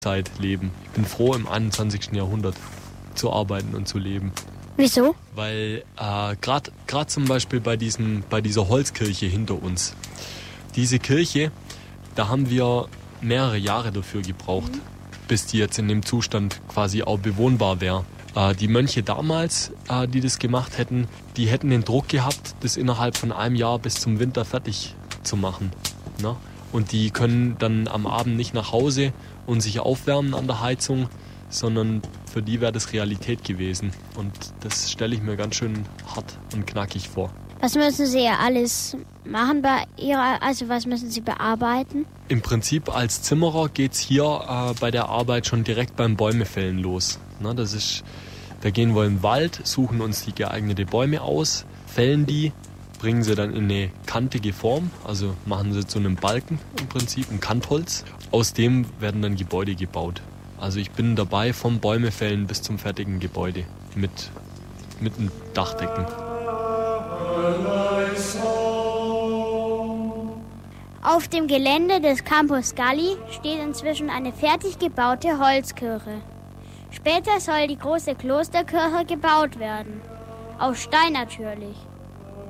Zeit leben. Ich bin froh, im 21. Jahrhundert zu arbeiten und zu leben. Wieso? Weil gerade zum Beispiel bei dieser Holzkirche hinter uns, diese Kirche, da haben wir mehrere Jahre dafür gebraucht, bis die jetzt in dem Zustand quasi auch bewohnbar wäre. Die Mönche damals, die das gemacht hätten, die hätten den Druck gehabt, das innerhalb von einem Jahr bis zum Winter fertig zu machen. Ne? Und die können dann am Abend nicht nach Hause und sich aufwärmen an der Heizung, sondern für die wäre das Realität gewesen. Und das stelle ich mir ganz schön hart und knackig vor. Was müssen Sie alles machen was müssen Sie bearbeiten? Im Prinzip als Zimmerer geht's hier bei der Arbeit schon direkt beim Bäumefällen los. Na, da gehen wir in den Wald, suchen uns die geeignete Bäume aus, fällen die, bringen sie dann in eine kantige Form, also machen sie zu einem Balken im Prinzip, ein Kantholz. Aus dem werden dann Gebäude gebaut. Also ich bin dabei vom Bäumefällen bis zum fertigen Gebäude mit einem Dachdecken. Auf dem Gelände des Campus Galli steht inzwischen eine fertig gebaute Holzkirche. Später soll die große Klosterkirche gebaut werden. Aus Stein natürlich.